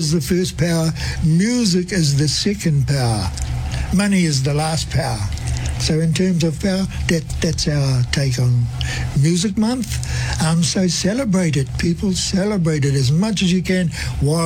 is the first power, music is the second power, money is the last power. So in terms of power, that's our take on Music Month. So celebrate it, people. Celebrate it as much as you can while